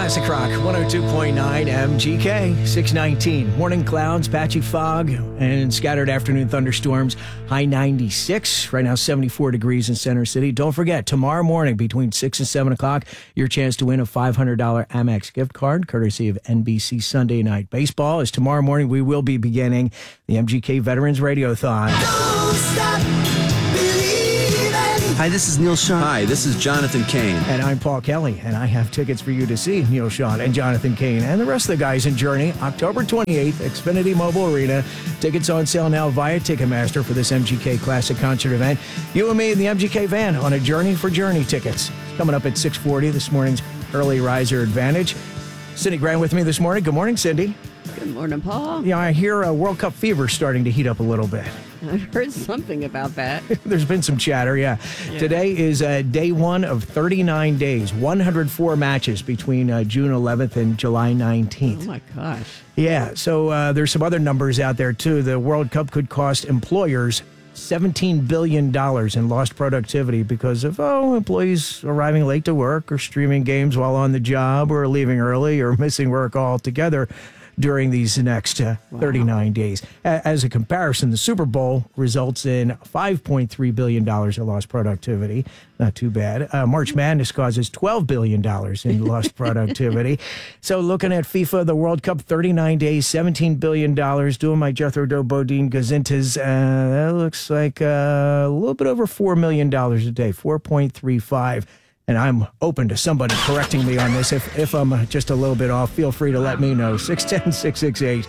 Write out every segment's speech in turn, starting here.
Classic Rock 102.9 MGK 619. Morning clouds, patchy fog, and scattered afternoon thunderstorms. High 96. Right now 74 degrees in Center City. Don't forget, tomorrow morning between 6 and 7 o'clock, your chance to win a $500 Amex gift card, courtesy of NBC Sunday Night Baseball. As tomorrow morning, we will be beginning the MGK Veterans Radiothon. Don't stop believing. Hi, this is Neil Sean. Hi, this is Jonathan Cain. And I'm Paul Kelly, and I have tickets for you to see Neil Sean and Jonathan Cain and the rest of the guys in Journey, October 28th, Xfinity Mobile Arena. Tickets on sale now via Ticketmaster for this MGK Classic concert event. You and me in the MGK van on a Journey for Journey tickets. Coming up at 6:40, this morning's Early Riser Advantage. Cindy Grant with me this morning. Good morning, Cindy. Good morning, Paul. Yeah, I hear World Cup fever starting to heat up a little bit. I've heard something about that. There's been some chatter, yeah. Today is day one of 39 days, 104 matches between June 11th and July 19th. Oh, my gosh. Yeah, so there's some other numbers out there, too. The World Cup could cost employers $17 billion in lost productivity because of, employees arriving late to work or streaming games while on the job or leaving early or missing work altogether during these next 39 days. As a comparison, the Super Bowl results in $5.3 billion in lost productivity. Not too bad. March Madness causes $12 billion in lost productivity. So looking at FIFA, the World Cup, 39 days, $17 billion. Doing my Jethro Doe Bodine Gazintas, that looks like a little bit over $4 million a day, 4.35. And I'm open to somebody correcting me on this. If I'm just a little bit off, feel free to let me know. 610-668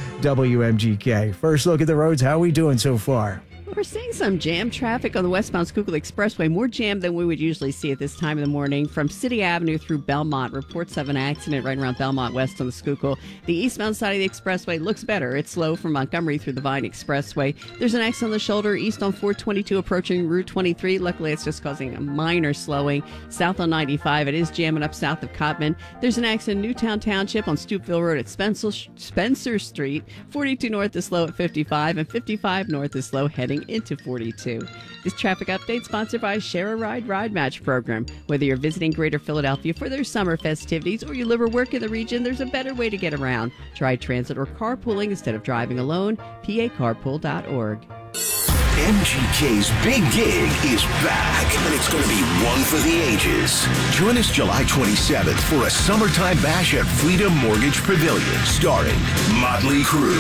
WMGK. First look at the roads. How are we doing so far? We're seeing some jam traffic on the westbound Schuylkill Expressway, more jam than we would usually see at this time in the morning. From City Avenue through Belmont, reports of an accident right around Belmont West on the Schuylkill. The eastbound side of the expressway looks better. It's slow from Montgomery through the Vine Expressway. There's an accident on the shoulder east on 422 approaching Route 23. Luckily, it's just causing a minor slowing. South on 95, it is jamming up south of Cotman. There's an accident in Newtown Township on Stupeville Road at Spencer Street. 42 north is slow at 55, and 55 north is slow heading into 42. This traffic update sponsored by Share a Ride Ride Match program. Whether you're visiting Greater Philadelphia for their summer festivities or you live or work in the region, there's a better way to get around. Try transit or carpooling instead of driving alone. PACarpool.org. MGK's Big Gig is back, and it's going to be one for the ages. Join us July 27th for a summertime bash at Freedom Mortgage Pavilion, starring Motley Crue.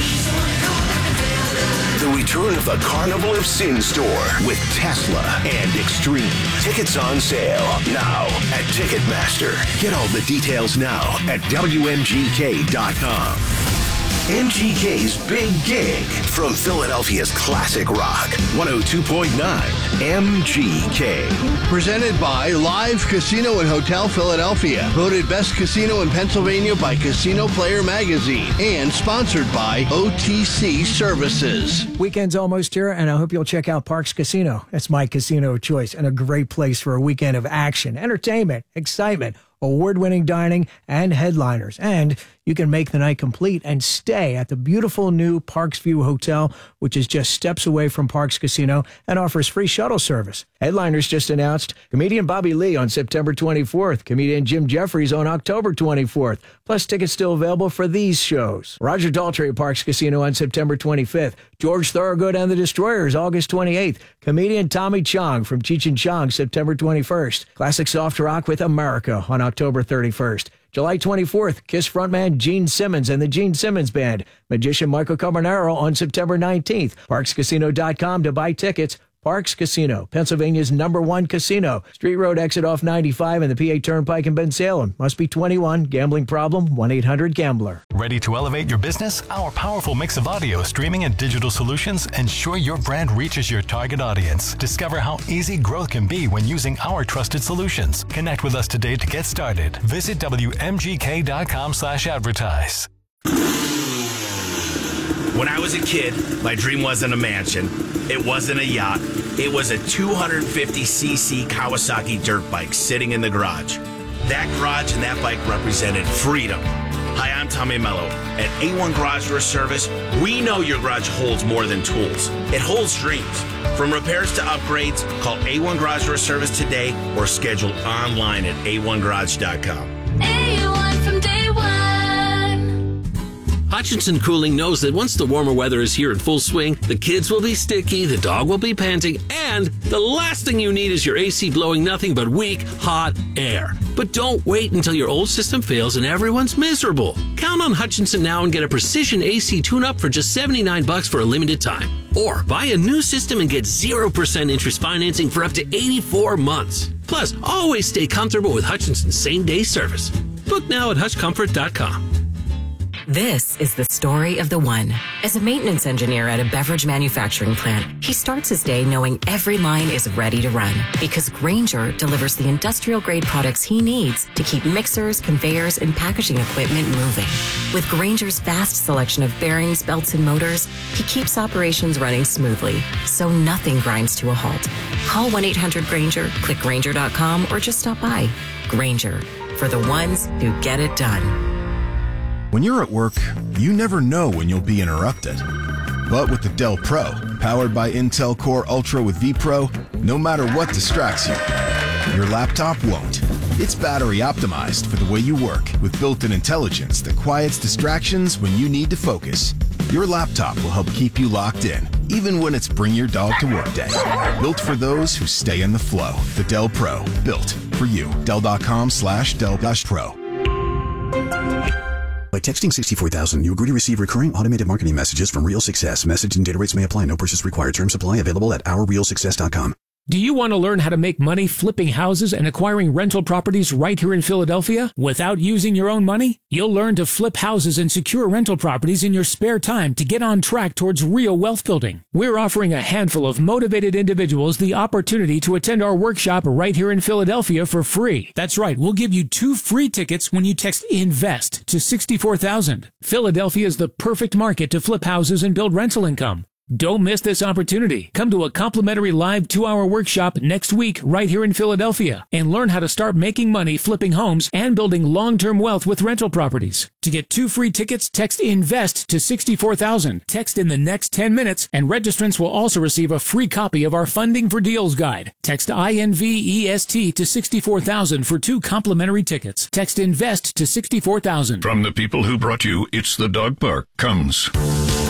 The return of the Carnival of Sin store with Tesla and Extreme. Tickets on sale now at Ticketmaster. Get all the details now at WMGK.com. MGK's Big Gig from Philadelphia's Classic Rock 102.9 MGK. Presented by Live Casino and Hotel Philadelphia. Voted best casino in Pennsylvania by Casino Player Magazine. And sponsored by OTC Services. Weekend's almost here, and I hope you'll check out Parks Casino. It's my casino of choice and a great place for a weekend of action, entertainment, excitement, award-winning dining, and headliners. And you can make the night complete and stay at the beautiful new Parks View Hotel, which is just steps away from Parks Casino and offers free shuttle service. Headliners just announced comedian Bobby Lee on September 24th, comedian Jim Jeffries on October 24th, plus tickets still available for these shows. Roger Daltrey at Parks Casino on September 25th, George Thorogood and the Destroyers August 28th, comedian Tommy Chong from Cheech and Chong September 21st, classic soft rock with America on October 31st. July 24th, Kiss frontman Gene Simmons and the Gene Simmons Band. Magician Michael Carbonaro on September 19th. ParksCasino.com to buy tickets. Parks Casino, Pennsylvania's #1 casino. Street Road exit off 95 and the PA Turnpike in Bensalem. Must be 21. Gambling problem? 1-800-GAMBLER. Ready to elevate your business? Our powerful mix of audio, streaming, and digital solutions ensure your brand reaches your target audience. Discover how easy growth can be when using our trusted solutions. Connect with us today to get started. Visit WMGK.com/advertise. When I was a kid, my dream wasn't a mansion. It wasn't a yacht. It was a 250cc Kawasaki dirt bike sitting in the garage. That garage and that bike represented freedom. Hi, I'm Tommy Mello. At A1 Garage Door Service, we know your garage holds more than tools. It holds dreams. From repairs to upgrades, call A1 Garage Door Service today or schedule online at a1garage.com. A1 Hutchinson Cooling knows that once the warmer weather is here in full swing, the kids will be sticky, the dog will be panting, and the last thing you need is your AC blowing nothing but weak, hot air. But don't wait until your old system fails and everyone's miserable. Count on Hutchinson now and get a precision AC tune-up for just $79 for a limited time. Or buy a new system and get 0% interest financing for up to 84 months. Plus, always stay comfortable with Hutchinson's same-day service. Book now at hutchcomfort.com. This is the story of the one. As a maintenance engineer at a beverage manufacturing plant, he starts his day knowing every line is ready to run because Grainger delivers the industrial-grade products he needs to keep mixers, conveyors, and packaging equipment moving. With Grainger's vast selection of bearings, belts, and motors, he keeps operations running smoothly, so nothing grinds to a halt. Call 1-800-GRAINGER, click Grainger.com, or just stop by. Grainger, for the ones who get it done. When you're at work, you never know when you'll be interrupted. But with the Dell Pro, powered by Intel Core Ultra with vPro, no matter what distracts you, your laptop won't. It's battery optimized for the way you work with built-in intelligence that quiets distractions when you need to focus. Your laptop will help keep you locked in, even when it's bring your dog to work day. Built for those who stay in the flow. The Dell Pro, built for you. Dell.com/Dell-Pro. By texting 64,000, you agree to receive recurring automated marketing messages from Real Success. Message and data rates may apply. No purchase required. Terms apply. Available at OurRealSuccess.com. Do you want to learn how to make money flipping houses and acquiring rental properties right here in Philadelphia without using your own money? You'll learn to flip houses and secure rental properties in your spare time to get on track towards real wealth building. We're offering a handful of motivated individuals the opportunity to attend our workshop right here in Philadelphia for free. That's right, we'll give you 2 free tickets when you text INVEST to 64,000. Philadelphia is the perfect market to flip houses and build rental income. Don't miss this opportunity. Come to a complimentary live 2-hour workshop next week right here in Philadelphia and learn how to start making money flipping homes and building long-term wealth with rental properties. To get 2 free tickets, text INVEST to 64,000. Text in the next 10 minutes and registrants will also receive a free copy of our Funding for Deals guide. Text INVEST to 64,000 for 2 complimentary tickets. Text INVEST to 64,000. From the people who brought you It's the Dog Park comes